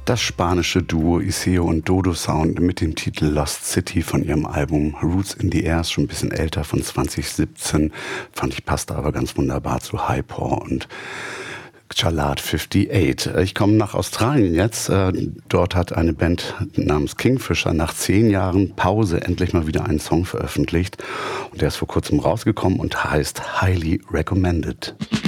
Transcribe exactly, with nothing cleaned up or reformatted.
Das spanische Duo Iseo und Dodo Sound mit dem Titel Lost City von ihrem Album Roots in the Air, schon ein bisschen älter, von zwanzig siebzehn, fand ich, passte aber ganz wunderbar zu Hypor und Chalad achtundfünfzig. Ich komme nach Australien jetzt. Dort hat eine Band namens Kingfisher nach zehn Jahren Pause endlich mal wieder einen Song veröffentlicht. Und der ist vor kurzem rausgekommen und heißt Highly Recommended.